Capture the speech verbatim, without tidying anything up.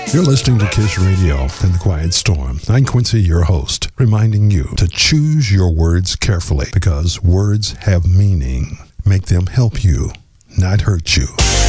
You're listening to Kiss Radio in the Quiet Storm. I'm Quincy, your host, reminding you to choose your words carefully because words have meaning. Make them help you, not hurt you.